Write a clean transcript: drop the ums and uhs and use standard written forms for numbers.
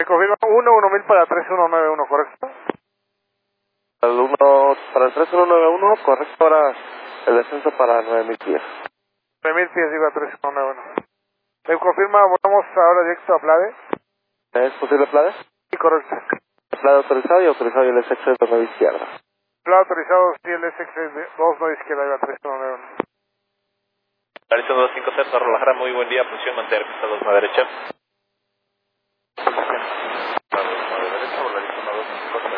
Se confirma 1000 para 3191, ¿correcto? El 1 para el 3191, correcto, ahora el descenso para 9000 pies. 9000 pies, digo, a 3191. Se confirma, volvamos ahora directo a Plade. ¿Es posible Plade? Sí, correcto. Plade autorizado y autorizado y el SX de 9 izquierda. Plade autorizado, sí, el SX de 29 izquierda, iba a 3191. Horizon 250, Guadalajara, muy buen día, posición mantener pista 2 a derecha.